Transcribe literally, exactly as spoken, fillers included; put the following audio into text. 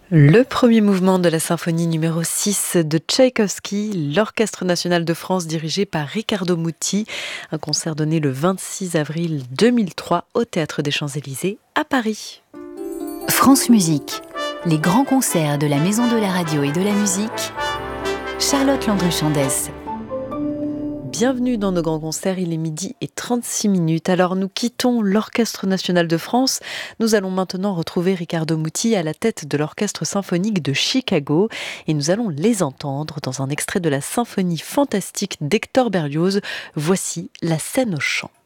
Le premier mouvement de la symphonie numéro six de Tchaïkovski, l'Orchestre national de France dirigé par Riccardo Muti. Un concert donné le vingt-six avril deux mille trois au Théâtre des Champs-Élysées à Paris. France Musique, les grands concerts de la Maison de la Radio et de la Musique. Charlotte Landru-Chandès. Bienvenue dans nos grands concerts, il est midi et trente-six minutes. Alors nous quittons l'Orchestre national de France. Nous allons maintenant retrouver Riccardo Muti à la tête de l'Orchestre symphonique de Chicago. Et nous allons les entendre dans un extrait de la symphonie fantastique d'Hector Berlioz. Voici La scène au chant.